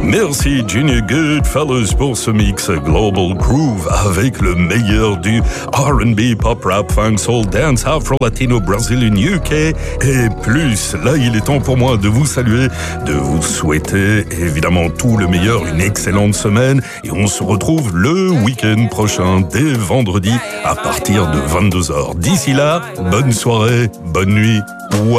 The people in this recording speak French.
Merci Junior Goodfellas pour ce mix Global Groove avec le meilleur du R&B, pop, rap, funk, soul, dance, afro, latino, brésilien, UK et plus. Là, il est temps pour moi de vous saluer, de vous souhaiter évidemment tout le meilleur, une excellente semaine et on se retrouve le week-end prochain dès vendredi à partir de 22h. D'ici là, bonne soirée, bonne nuit.